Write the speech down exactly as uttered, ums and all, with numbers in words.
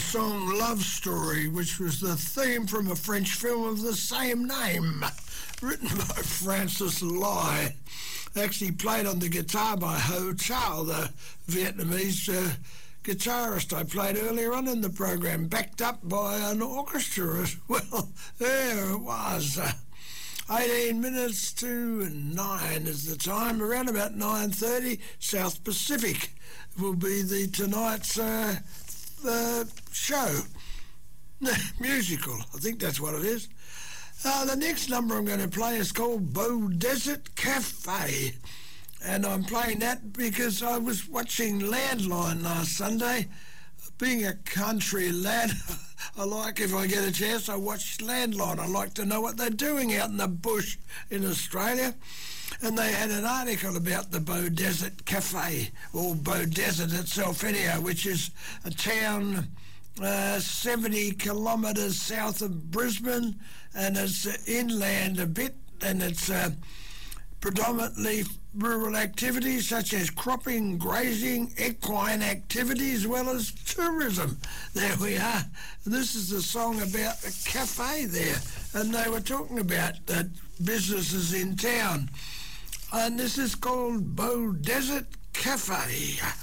song Love Story, which was the theme from a French film of the same name, written by Francis Lai. Actually played on the guitar by Ho Chao, the Vietnamese uh, guitarist I played earlier on in the program, backed up by an orchestra as well. There it was. Uh, eighteen minutes to nine is the time. Around about nine thirty, South Pacific will be the tonight's uh, uh, show. Musical, I think that's what it is. Uh, the next number I'm going to play is called Beaudesert Cafe. And I'm playing that because I was watching Landline last Sunday. Being a country lad, I like, if I get a chance, I watch Landline. I like to know what they're doing out in the bush in Australia. And they had an article about the Beaudesert Cafe, or Beaudesert itself anyhow, which is a town uh, seventy kilometres south of Brisbane, and it's uh, inland a bit, and it's uh, predominantly rural activities such as cropping, grazing, equine activity, as well as tourism. There we are. This is a song about a cafe there, and they were talking about uh, businesses in town. And this is called Beaudesert Cafe.